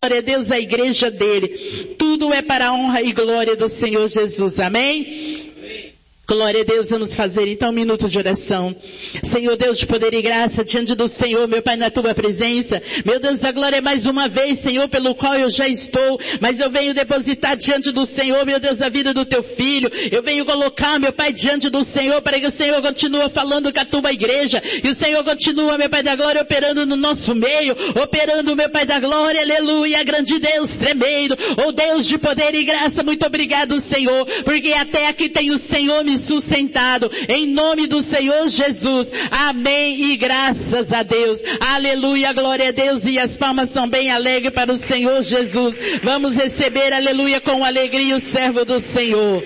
glória a Deus, a igreja dele. Tudo é para a honra e glória do Senhor Jesus. Amém? Glória a Deus, vamos fazer então um minuto de oração. Senhor Deus de poder e graça, diante do Senhor, meu Pai, na tua presença. Meu Deus da glória, mais uma vez, Senhor, pelo qual eu já estou, mas eu venho depositar diante do Senhor, meu Deus, a vida do teu filho. Eu venho colocar, meu Pai, diante do Senhor, para que o Senhor continue falando com a tua igreja. E o Senhor continua, meu Pai da glória, operando no nosso meio, operando, meu Pai da glória, aleluia, grande Deus, tremendo. Oh Deus de poder e graça, muito obrigado, Senhor, porque até aqui tem o Senhor me sustentado, em nome do Senhor Jesus, amém e graças a Deus, aleluia, glória a Deus, e as palmas são bem alegres para o Senhor Jesus. Vamos receber, aleluia, com alegria o servo do Senhor.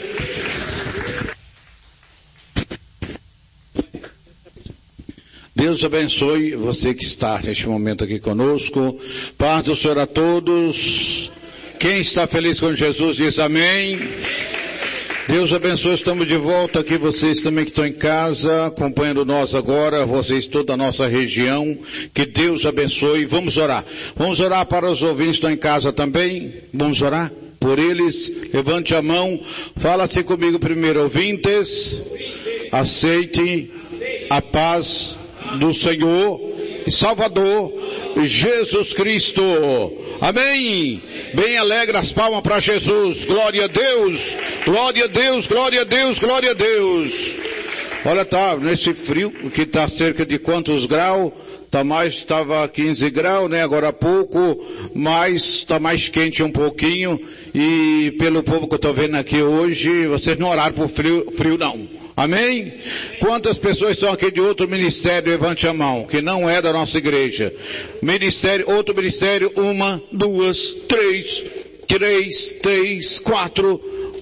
Deus abençoe você que está neste momento aqui conosco. Paz do Senhor a todos. Quem está feliz com Jesus diz amém. Deus abençoe, estamos de volta aqui, vocês também que estão em casa, acompanhando nós agora, vocês toda a nossa região, que Deus abençoe. Vamos orar para os ouvintes que estão em casa também, vamos orar por eles. Levante a mão, fala assim comigo primeiro: ouvintes, aceite a paz do Senhor e Salvador Jesus Cristo. Amém. Bem alegre as palmas para Jesus. Glória a Deus, glória a Deus, glória a Deus, glória a Deus. Olha, tá nesse frio que está cerca de quantos graus? Estava 15 graus, né? Agora há pouco, mas está mais quente um pouquinho. E pelo povo que eu estou vendo aqui hoje, vocês não oraram por frio não. Amém? Quantas pessoas estão aqui de outro ministério? Levante a mão, que não é da nossa igreja. Outro ministério, 1, 2, 3, 4.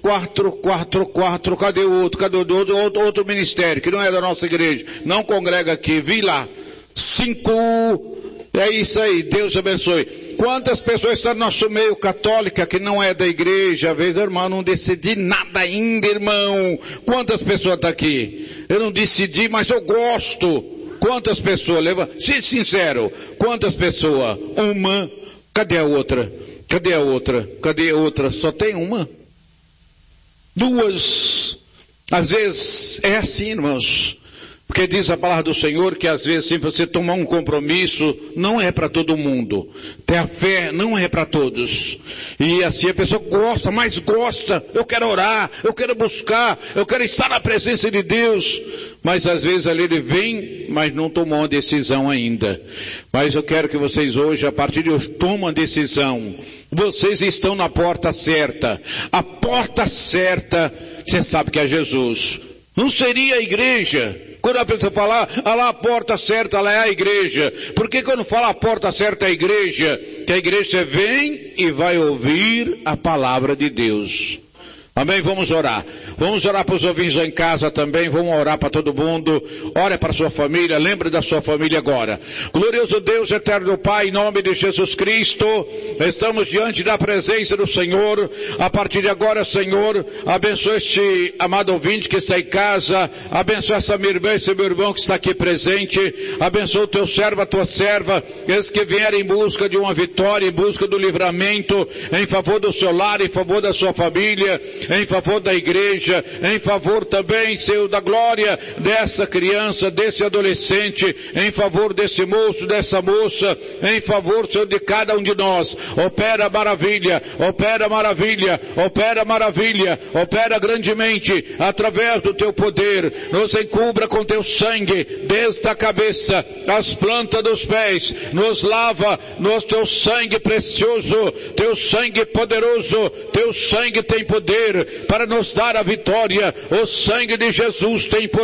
Cadê o outro? Cadê o outro ministério, que não é da nossa igreja? Não congrega aqui, vi lá. 5, é isso aí, Deus abençoe. Quantas pessoas estão no nosso meio católica que não é da igreja? Às vezes, irmão, não decidi nada ainda, irmão. Quantas pessoas estão aqui? Eu não decidi, mas eu gosto. Quantas pessoas? Seja sincero, quantas pessoas? 1, cadê a outra? Cadê a outra? Cadê a outra? Só tem 1? 2. Às vezes é assim, irmãos. Porque diz a palavra do Senhor que às vezes, se você tomar um compromisso, não é para todo mundo. Ter a fé não é para todos. E assim a pessoa gosta, mas gosta. Eu quero orar, eu quero buscar, eu quero estar na presença de Deus. Mas às vezes ali ele vem, mas não tomou uma decisão ainda. Mas eu quero que vocês hoje, a partir de hoje, tomem uma decisão. Vocês estão na porta certa. A porta certa, você sabe que é Jesus. Não seria a igreja. Quando a pessoa fala, lá a porta certa, lá é a igreja. Por que quando fala a porta certa é a igreja? Que a igreja vem e vai ouvir a palavra de Deus. Amém? Vamos orar. Vamos orar para os ouvintes em casa também. Vamos orar para todo mundo. Ore para a sua família. Lembre da sua família agora. Glorioso Deus, eterno Pai, em nome de Jesus Cristo, estamos diante da presença do Senhor. A partir de agora, Senhor, abençoe este amado ouvinte que está em casa. Abençoe essa minha irmã, esse meu irmão que está aqui presente. Abençoe o teu servo, a tua serva. Eles que vieram em busca de uma vitória, em busca do livramento, em favor do seu lar, em favor da sua família, em favor da igreja, em favor também, Senhor, da glória dessa criança, desse adolescente, em favor desse moço, dessa moça, em favor, Senhor, de cada um de nós. Opera maravilha, opera maravilha, opera maravilha, opera grandemente, através do teu poder. Nos encubra com teu sangue, desde a cabeça, as plantas dos pés, nos lava no teu sangue precioso, teu sangue poderoso, teu sangue tem poder para nos dar a vitória. O sangue de Jesus tem poder.